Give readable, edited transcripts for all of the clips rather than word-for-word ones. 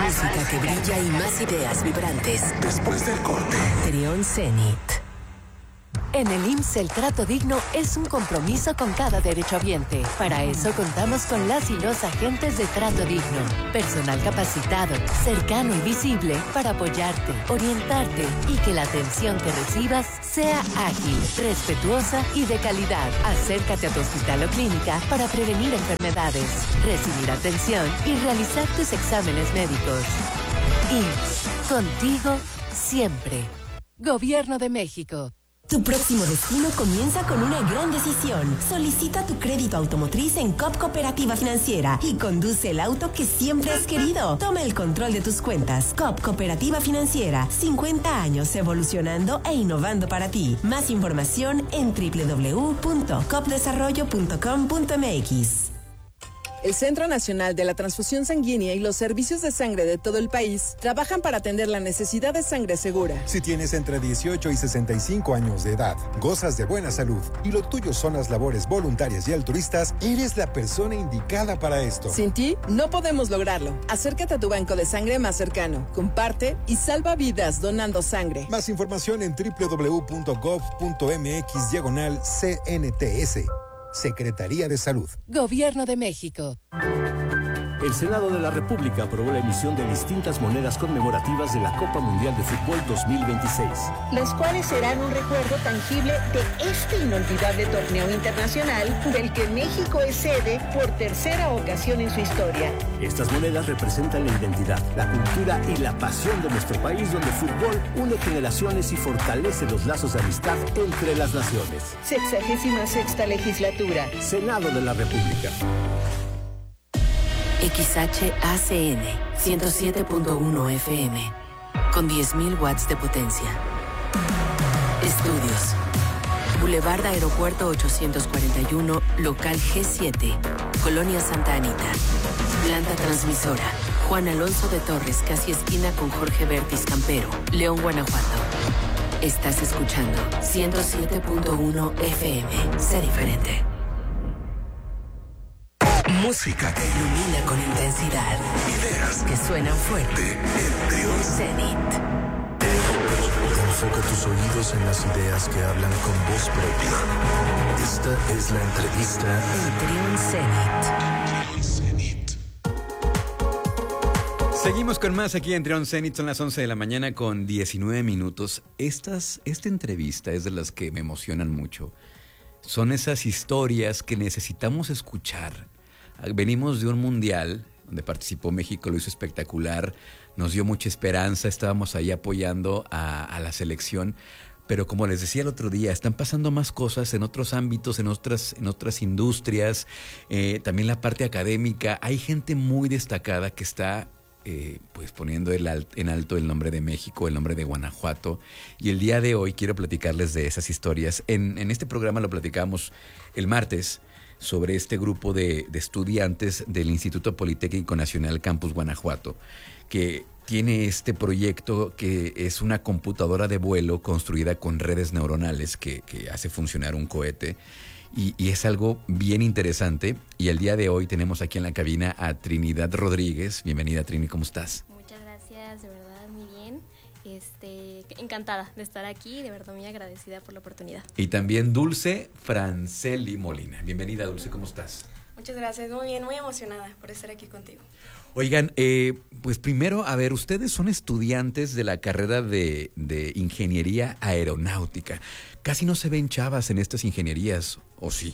música que brilla y más ideas vibrantes. Después del corte. Trión Zenit. En el IMSS el trato digno es un compromiso con cada derechohabiente. Para eso contamos con las y los agentes de trato digno. Personal capacitado, cercano y visible para apoyarte, orientarte y que la atención que recibas sea ágil, respetuosa y de calidad. Acércate a tu hospital o clínica para prevenir enfermedades, recibir atención y realizar tus exámenes médicos. IMSS, contigo siempre. Gobierno de México. Tu próximo destino comienza con una gran decisión. Solicita tu crédito automotriz en COP Cooperativa Financiera y conduce el auto que siempre has querido. Toma el control de tus cuentas. COP Cooperativa Financiera. 50 años evolucionando e innovando para ti. Más información en www.copdesarrollo.com.mx. El Centro Nacional de la Transfusión Sanguínea y los servicios de sangre de todo el país trabajan para atender la necesidad de sangre segura. Si tienes entre 18 y 65 años de edad, gozas de buena salud y lo tuyo son las labores voluntarias y altruistas, eres la persona indicada para esto. Sin ti, no podemos lograrlo. Acércate a tu banco de sangre más cercano, comparte y salva vidas donando sangre. Más información en www.gov.mx/CNTS. Secretaría de Salud. Gobierno de México. El Senado de la República aprobó la emisión de distintas monedas conmemorativas de la Copa Mundial de Fútbol 2026. Las cuales serán un recuerdo tangible de este inolvidable torneo internacional del que México es sede por tercera ocasión en su historia. Estas monedas representan la identidad, la cultura y la pasión de nuestro país, donde el fútbol une generaciones y fortalece los lazos de amistad entre las naciones. 66ª legislatura. Senado de la República. XHACN 107.1 FM con 10.000 watts de potencia. Estudios. Boulevard Aeropuerto 841, local G7, Colonia Santa Anita. Planta transmisora. Juan Alonso de Torres, casi esquina con Jorge Bertis Campero, León, Guanajuato. Estás escuchando 107.1 FM. Sé diferente. Música que ilumina con intensidad. Ideas que suenan fuerte. En Trión Zenit. Enfoca tus oídos en las ideas que hablan con voz propia. Esta es la entrevista en Trión Zenit. Seguimos con más aquí en Trión Zenit. Son las 11 de la mañana con 19 minutos. Esta entrevista es de las que me emocionan mucho. Son esas historias que necesitamos escuchar. Venimos de un mundial donde participó México, lo hizo espectacular, nos dio mucha esperanza, estábamos ahí apoyando a la selección, pero como les decía el otro día, están pasando más cosas en otros ámbitos, en otras industrias, también la parte académica. Hay gente muy destacada que está pues poniendo en alto el nombre de México, el nombre de Guanajuato, y el día de hoy quiero platicarles de esas historias. En este programa lo platicamos el martes, sobre este grupo de estudiantes del Instituto Politécnico Nacional Campus Guanajuato, que tiene este proyecto que es una computadora de vuelo construida con redes neuronales que hace funcionar un cohete, y es algo bien interesante. Y el día de hoy tenemos aquí en la cabina a Trinidad Rodríguez. Bienvenida, Trini, ¿cómo estás? Muchas gracias, de verdad, muy bien. Encantada de estar aquí, de verdad muy agradecida por la oportunidad. Y también Dulce Franceli Molina. Bienvenida, Dulce, ¿cómo estás? Muchas gracias, muy bien, muy emocionada por estar aquí contigo. Oigan, pues primero, a ver, ustedes son estudiantes de la carrera de Ingeniería Aeronáutica. Casi no se ven chavas en estas ingenierías, ¿o sí?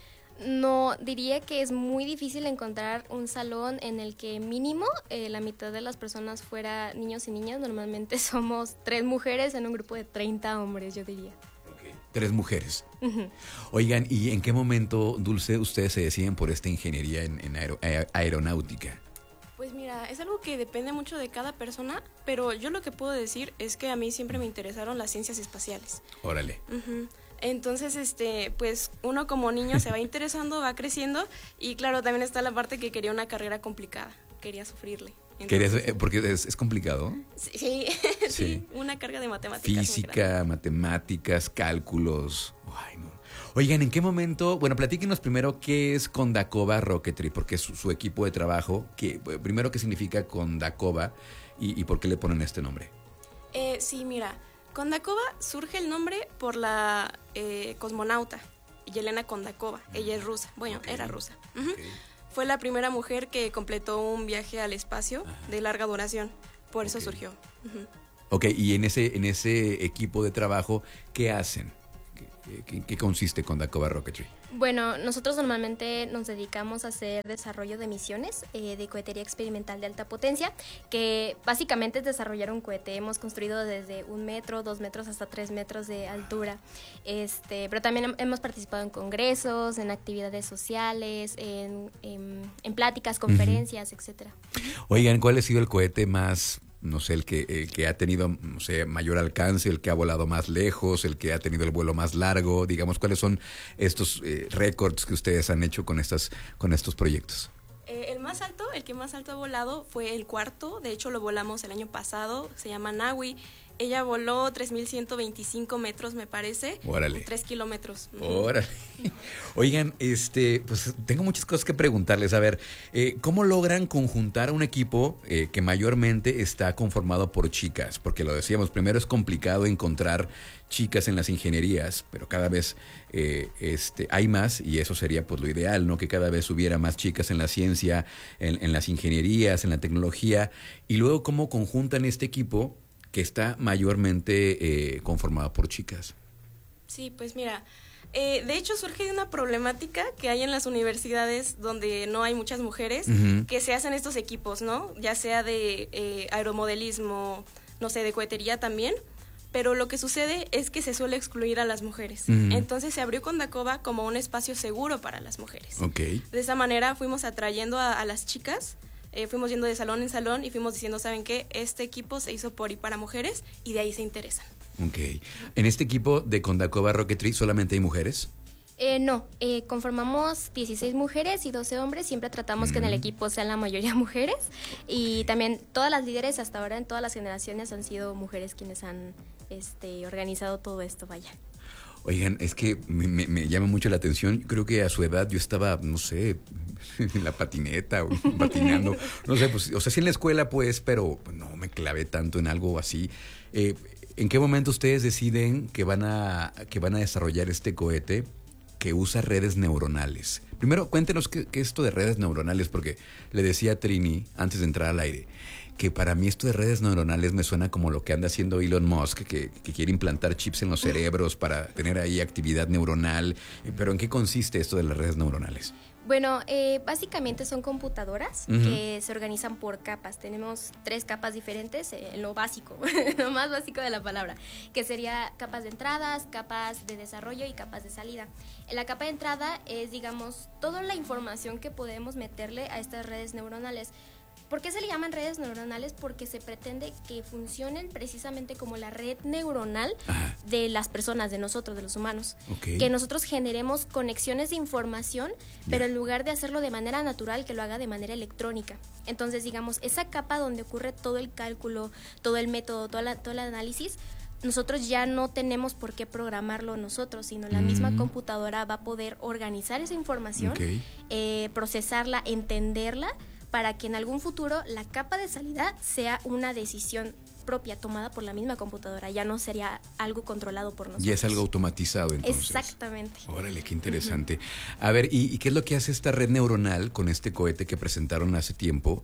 No, diría que es muy difícil encontrar un salón en el que mínimo la mitad de las personas fuera niños y niñas. Normalmente somos 3 mujeres en un grupo de 30 hombres, yo diría. Okay. 3 mujeres. Uh-huh. Oigan, ¿y en qué momento, Dulce, ustedes se deciden por esta ingeniería en aeronáutica? Pues mira, es algo que depende mucho de cada persona, pero yo lo que puedo decir es que a mí siempre me interesaron las ciencias espaciales. Órale. Uh-huh. Entonces, pues uno como niño se va interesando, va creciendo, y claro, también está la parte que quería una carrera complicada, quería sufrirle. Entonces, porque es complicado. Sí, sí, una carga de matemáticas. Física, matemáticas, cálculos. Ay, no. Oigan, ¿en qué momento? Bueno, platíquenos primero qué es Condacova Rocketry, porque es su equipo de trabajo. Primero, ¿qué significa Condacova y por qué le ponen este nombre? Sí, mira, Condacova surge el nombre por la cosmonauta Yelena Kondakova. Ella es rusa, bueno, era rusa. Fue la primera mujer que completó un viaje al espacio de larga duración, por eso surgió. Ok, y en ese equipo de trabajo, ¿qué hacen? ¿Qué consiste Condacova Rocketry? Bueno, nosotros normalmente nos dedicamos a hacer desarrollo de misiones de cohetería experimental de alta potencia, que básicamente es desarrollar un cohete. Hemos construido desde 1 metro, 2 metros hasta 3 metros de altura. Pero también hemos participado en congresos, en actividades sociales, en pláticas, conferencias, etcétera. Oigan, ¿cuál ha sido el cohete más, no sé, el que ha tenido, no sé, mayor alcance, el que ha volado más lejos, el que ha tenido el vuelo más largo? Digamos, ¿cuáles son estos récords que ustedes han hecho con estos proyectos? El que más alto ha volado fue el cuarto. De hecho, lo volamos el año pasado. Se llama Naui. Ella voló 3.125 metros, me parece. Órale. 3 kilómetros. Órale. Oigan, pues tengo muchas cosas que preguntarles. A ver, ¿cómo logran conjuntar a un equipo que mayormente está conformado por chicas? Porque lo decíamos, primero es complicado encontrar chicas en las ingenierías, pero cada vez hay más, y eso sería pues lo ideal, ¿no? Que cada vez hubiera más chicas en la ciencia, en las ingenierías, en la tecnología. Y luego, ¿cómo conjuntan este equipo que está mayormente conformado por chicas? Sí, pues mira, de hecho surge de una problemática que hay en las universidades donde no hay muchas mujeres, que se hacen estos equipos, ¿no? Ya sea de aeromodelismo, no sé, de cohetería también, pero lo que sucede es que se suele excluir a las mujeres. Entonces se abrió Condacova como un espacio seguro para las mujeres. Okay. De esa manera fuimos atrayendo a las chicas. Fuimos yendo de salón en salón y fuimos diciendo, ¿saben qué? Este equipo se hizo por y para mujeres, y de ahí se interesan. Ok. ¿En este equipo de Condacova Rocketry solamente hay mujeres? No, conformamos 16 mujeres y 12 hombres. Siempre tratamos que en el equipo sean la mayoría mujeres. Y también todas las líderes hasta ahora en todas las generaciones han sido mujeres quienes han organizado todo esto, vaya. Oigan, es que me llama mucho la atención. Creo que a su edad yo estaba, no sé, en la patineta o patinando. No sé, pues, o sea, sí en la escuela, pues, pero no me clavé tanto en algo así. ¿En qué momento ustedes deciden que van a desarrollar este cohete que usa redes neuronales? Primero, cuéntenos qué es esto de redes neuronales, porque le decía a Trini, antes de entrar al aire, que para mí esto de redes neuronales me suena como lo que anda haciendo Elon Musk, que quiere implantar chips en los cerebros para tener ahí actividad neuronal. Pero ¿en qué consiste esto de las redes neuronales? Bueno, básicamente son computadoras que se organizan por capas. Tenemos 3 capas diferentes, lo básico, lo más básico de la palabra, que sería capas de entradas, capas de desarrollo y capas de salida. En la capa de entrada es, digamos, toda la información que podemos meterle a estas redes neuronales. ¿Por qué se le llaman redes neuronales? Porque se pretende que funcionen precisamente como la red neuronal de las personas, de nosotros, de los humanos. Okay. Que nosotros generemos conexiones de información, pero en lugar de hacerlo de manera natural, que lo haga de manera electrónica. Entonces, digamos, esa capa donde ocurre todo el cálculo, todo el método, todo el análisis, nosotros ya no tenemos por qué programarlo nosotros, sino la misma computadora va a poder organizar esa información, procesarla, entenderla, para que en algún futuro la capa de salida sea una decisión propia tomada por la misma computadora, ya no sería algo controlado por nosotros. Ya es algo automatizado entonces. Exactamente. Órale, qué interesante. A ver, ¿y qué es lo que hace esta red neuronal con este cohete que presentaron hace tiempo?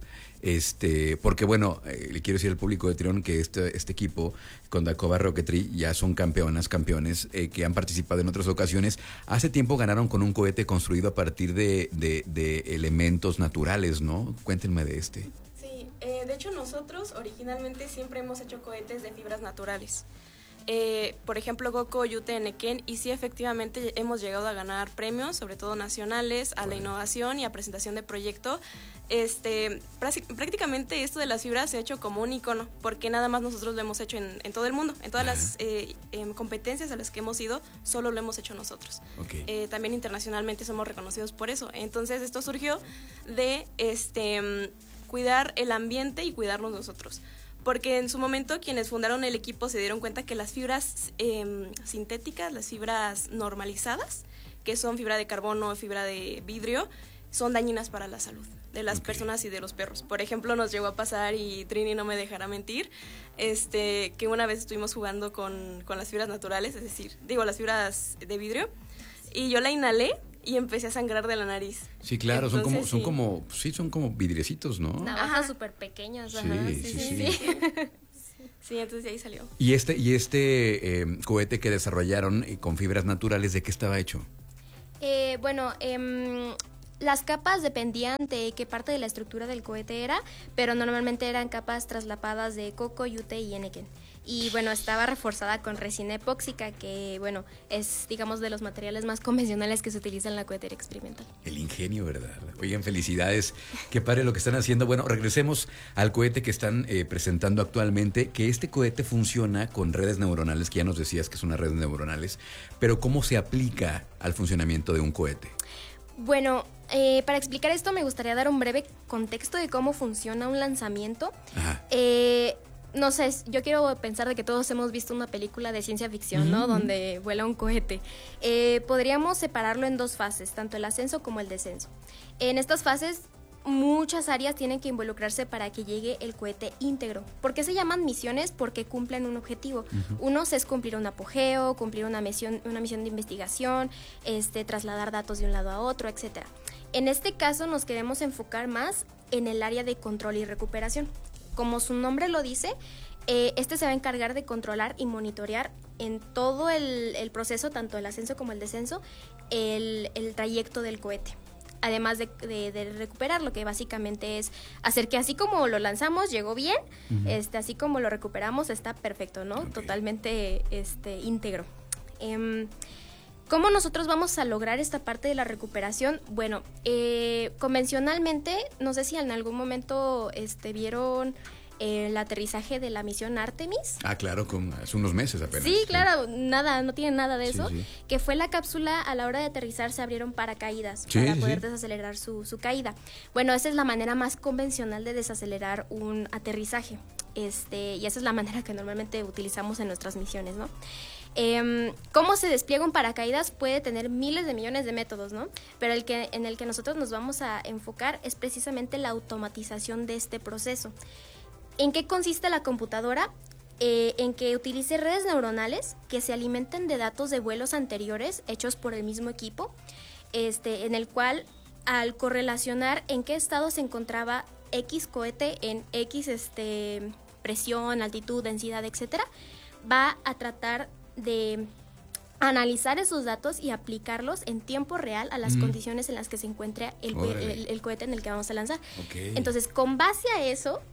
Porque bueno, le quiero decir al público de Trión que este equipo, Condacova Rocketry, ya son campeones que han participado en otras ocasiones. Hace tiempo ganaron con un cohete construido a partir de elementos naturales, ¿no? Cuéntenme de este. De hecho, nosotros originalmente siempre hemos hecho cohetes de fibras naturales. Por ejemplo, Goko, Yute, Neken, y sí, efectivamente hemos llegado a ganar premios, sobre todo nacionales, a la innovación y a presentación de proyecto. Prácticamente esto de las fibras se ha hecho como un icono, porque nada más nosotros lo hemos hecho en todo el mundo. En todas las competencias a las que hemos ido, solo lo hemos hecho nosotros. Okay. También internacionalmente somos reconocidos por eso. Entonces, esto surgió de cuidar el ambiente y cuidarnos nosotros. porque en su momento quienes fundaron el equipo se dieron cuenta que las fibras sintéticas, las fibras normalizadas, que son fibra de carbono, fibra de vidrio, son dañinas para la salud de las personas y de los perros. Por ejemplo, nos llegó a pasar, y Trini no me dejará mentir, que una vez estuvimos jugando con las fibras naturales, es decir, las fibras de vidrio, y yo la inhalé y empecé a sangrar de la nariz. Sí, claro. Entonces, son como vidriecitos, ¿no? Navajas súper pequeñas. Sí. Sí, entonces de ahí salió. ¿Y este cohete que desarrollaron con fibras naturales, de qué estaba hecho? Las capas dependían de qué parte de la estructura del cohete era, pero normalmente eran capas traslapadas de coco, yute y henequen. Y estaba reforzada con resina epóxica, que es, digamos, de los materiales más convencionales que se utilizan en la cohetería experimental. El ingenio, ¿verdad? Oigan, felicidades. Qué padre lo que están haciendo. Bueno, regresemos al cohete que están presentando actualmente, que este cohete funciona con redes neuronales, que ya nos decías que es una red neuronales, pero ¿cómo se aplica al funcionamiento de un cohete? Bueno, para explicar esto me gustaría dar un breve contexto de cómo funciona un lanzamiento. Ajá. No sé, yo quiero pensar de que todos hemos visto una película de ciencia ficción, ¿no? Donde vuela un cohete. Podríamos separarlo en dos fases, tanto el ascenso como el descenso. En estas fases, muchas áreas tienen que involucrarse para que llegue el cohete íntegro. ¿Por qué se llaman misiones? Porque cumplen un objetivo. Uno es cumplir un apogeo, cumplir una misión de investigación, trasladar datos de un lado a otro, etc. En este caso nos queremos enfocar más en el área de control y recuperación. Como su nombre lo dice, se va a encargar de controlar y monitorear en todo el proceso, tanto el ascenso como el descenso, el trayecto del cohete. Además de recuperar, lo que básicamente es hacer que así como lo lanzamos, llegó bien, así como lo recuperamos, está perfecto, ¿no? Okay. Totalmente íntegro. ¿Cómo nosotros vamos a lograr esta parte de la recuperación? Bueno, convencionalmente, no sé si en algún momento vieron el aterrizaje de la misión Artemis. Ah, claro, hace unos meses apenas. Sí, claro, no tiene nada de eso. Sí. Que fue la cápsula, a la hora de aterrizar se abrieron paracaídas para poder desacelerar su caída. Bueno, esa es la manera más convencional de desacelerar un aterrizaje. Y esa es la manera que normalmente utilizamos en nuestras misiones, ¿no? ¿Cómo se despliega un paracaídas? Puede tener miles de millones de métodos, ¿no? Pero en el que nosotros nos vamos a enfocar es precisamente la automatización de este proceso. ¿En qué consiste la computadora? En que utilice redes neuronales que se alimenten de datos de vuelos anteriores hechos por el mismo equipo, en el cual, al correlacionar en qué estado se encontraba X cohete en X presión, altitud, densidad, etcétera, va a tratar de analizar esos datos y aplicarlos en tiempo real a las condiciones en las que se encuentra el cohete en el que vamos a lanzar. Okay. Entonces, con base a eso,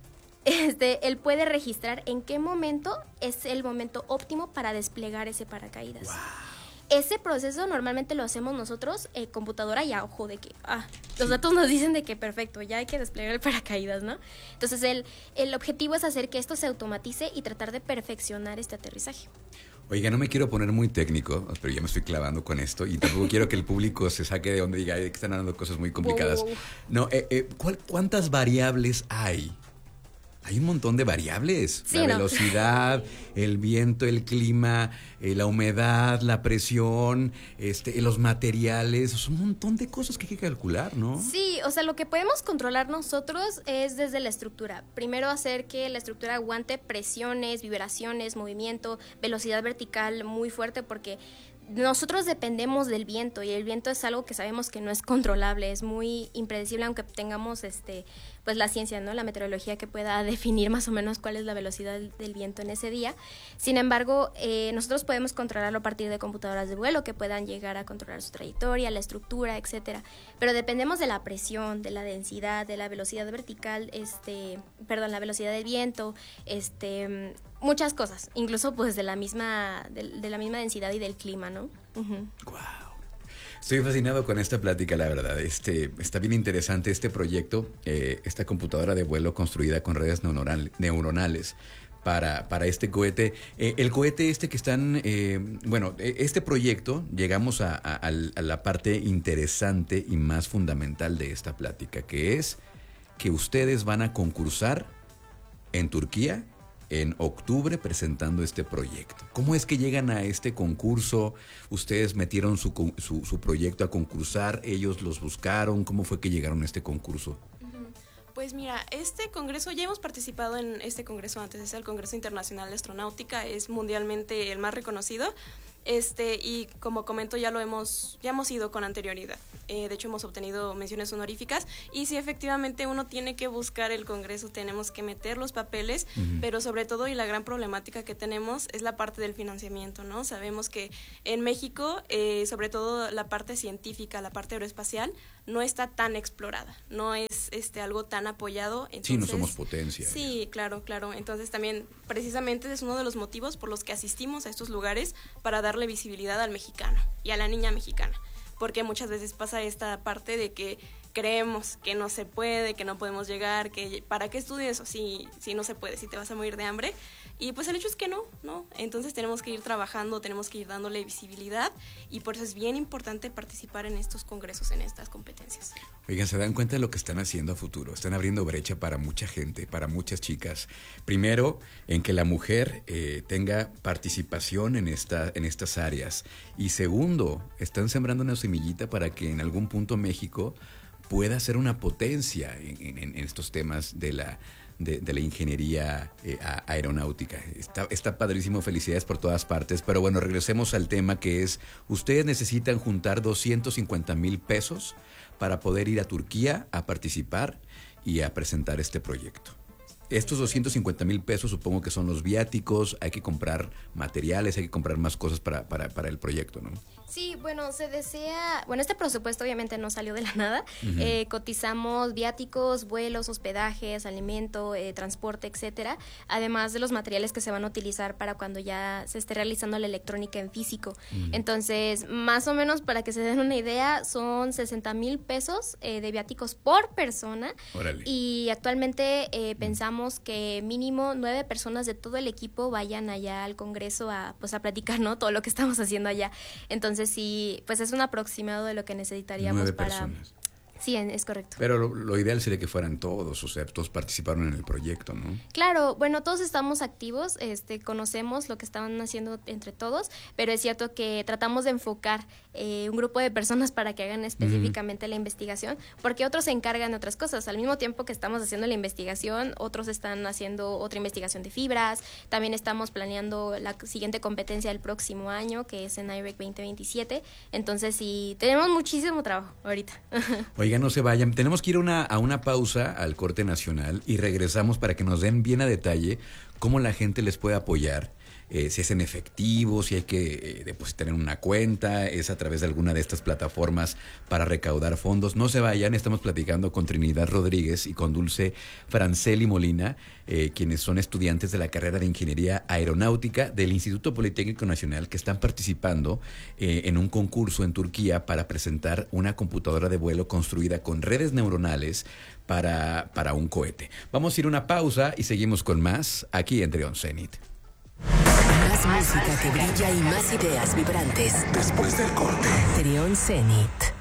él puede registrar en qué momento es el momento óptimo para desplegar ese paracaídas. Wow. Ese proceso normalmente lo hacemos nosotros, computadora y a ojo de que los datos nos dicen de que perfecto, ya hay que desplegar el paracaídas, ¿no? Entonces el objetivo es hacer que esto se automatice y tratar de perfeccionar este aterrizaje. Oiga, no me quiero poner muy técnico, pero ya me estoy clavando con esto y tampoco quiero que el público se saque de donde diga que están hablando cosas muy complicadas. Wow. No, ¿cuántas variables hay? Hay un montón de variables. Sí, la velocidad, el viento, el clima, la humedad, la presión, los materiales. Es un montón de cosas que hay que calcular, ¿no? Sí, o sea, lo que podemos controlar nosotros es desde la estructura. Primero hacer que la estructura aguante presiones, vibraciones, movimiento, velocidad vertical muy fuerte, porque nosotros dependemos del viento y el viento es algo que sabemos que no es controlable, es muy impredecible, aunque tengamos pues la ciencia, ¿no? La meteorología que pueda definir más o menos cuál es la velocidad del viento en ese día. Sin embargo, nosotros podemos controlarlo a partir de computadoras de vuelo que puedan llegar a controlar su trayectoria, la estructura, etcétera. Pero dependemos de la presión, de la densidad, de la velocidad vertical, la velocidad del viento, muchas cosas, incluso pues de la misma densidad y del clima, ¿no? Uh-huh. Wow. Estoy fascinado con esta plática, la verdad. Está bien interesante este proyecto, esta computadora de vuelo construida con redes neuronales para este cohete. El cohete que están, este proyecto, llegamos a la parte interesante y más fundamental de esta plática, que es que ustedes van a concursar en Turquía en octubre presentando este proyecto. ¿Cómo es que llegan a este concurso? ¿Ustedes metieron su proyecto a concursar? ¿Ellos los buscaron? ¿Cómo fue que llegaron a este concurso? Pues mira, este congreso, ya hemos participado en este congreso antes, es el Congreso Internacional de Astronáutica, es mundialmente el más reconocido, y como comento ya hemos ido con anterioridad, de hecho hemos obtenido menciones honoríficas, y sí, efectivamente uno tiene que buscar el congreso, tenemos que meter los papeles, pero sobre todo, y la gran problemática que tenemos es la parte del financiamiento, ¿no? Sabemos que en México, sobre todo la parte científica, la parte aeroespacial, no está tan explorada, no es algo tan apoyado. Entonces, sí, no somos potencia. Sí, claro. Entonces también precisamente es uno de los motivos por los que asistimos a estos lugares, para darle visibilidad al mexicano y a la niña mexicana, porque muchas veces pasa esta parte de que creemos que no se puede, que no podemos llegar, que ¿para qué estudio eso? Si no se puede, si te vas a morir de hambre. Y pues el hecho es que no. Entonces tenemos que ir trabajando, tenemos que ir dándole visibilidad, y por eso es bien importante participar en estos congresos, en estas competencias. Oigan, ¿se dan cuenta de lo que están haciendo a futuro? Están abriendo brecha para mucha gente, para muchas chicas. Primero, en que la mujer tenga participación en estas áreas. Y segundo, están sembrando una semillita para que en algún punto México pueda ser una potencia en estos temas de la ingeniería aeronáutica. Está padrísimo, felicidades por todas partes, pero bueno, regresemos al tema, que es, ustedes necesitan juntar 250,000 pesos para poder ir a Turquía a participar y a presentar este proyecto. Estos 250,000 pesos supongo que son los viáticos, hay que comprar materiales, hay que comprar más cosas para el proyecto, ¿no? Sí, bueno, este presupuesto obviamente no salió de la nada. Cotizamos viáticos, vuelos, hospedajes, alimento, transporte, etcétera, además de los materiales que se van a utilizar para cuando ya se esté realizando la electrónica en físico. Entonces, más o menos, para que se den una idea, son 60,000 pesos de viáticos por persona. Órale. Y actualmente pensamos que mínimo 9 personas de todo el equipo vayan allá al congreso a platicar, ¿no? Todo lo que estamos haciendo allá. Entonces sí, pues es un aproximado de lo que necesitaríamos 9 para... personas. Sí, es correcto. Pero lo ideal sería que fueran todos, o sea, todos participaron en el proyecto, ¿no? Claro, bueno, todos estamos activos, conocemos lo que estaban haciendo entre todos, pero es cierto que tratamos de enfocar un grupo de personas para que hagan específicamente la investigación, porque otros se encargan de otras cosas. Al mismo tiempo que estamos haciendo la investigación, otros están haciendo otra investigación de fibras, también estamos planeando la siguiente competencia del próximo año, que es en IREC 2027, entonces sí, tenemos muchísimo trabajo ahorita. Oigan, no se vayan, tenemos que ir a una pausa al corte nacional y regresamos para que nos den bien a detalle cómo la gente les puede apoyar, si es en efectivo, si hay que depositar en una cuenta, es a través de alguna de estas plataformas para recaudar fondos. No se vayan, estamos platicando con Trinidad Rodríguez y con Dulce Franceli Molina, quienes son estudiantes de la carrera de Ingeniería Aeronáutica del Instituto Politécnico Nacional, que están participando en un concurso en Turquía para presentar una computadora de vuelo construida con redes neuronales para un cohete. Vamos a ir a una pausa y seguimos con más aquí en Trión Zenit. Más música que brilla y más ideas vibrantes. Después del corte. Trión Zenit.